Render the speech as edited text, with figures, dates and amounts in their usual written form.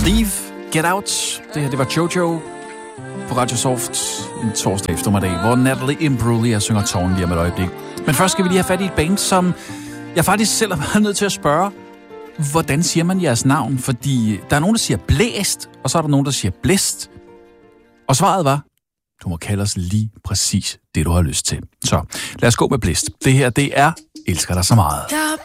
Leave, Get Out. Det her, det var Jojo på Radio Soft en torsdag eftermiddag, hvor Natalie Imbruglia synger tårn lige om et øjeblik. Men først skal vi lige have fat i et band, som jeg faktisk selv har været nødt til at spørge, hvordan siger man jeres navn? Fordi der er nogen, der siger blæst, og så er der nogen, der siger blæst. Og svaret var, du må kalde os lige præcis det, du har lyst til. Så lad os gå med blæst. Det her, det er Elsker dig så meget. Jeg